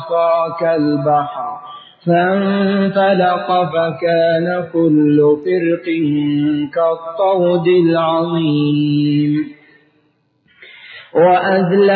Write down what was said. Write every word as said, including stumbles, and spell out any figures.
عصاك البحر فانفلق فكان كل فرق كالطود العظيم. وأزلفنا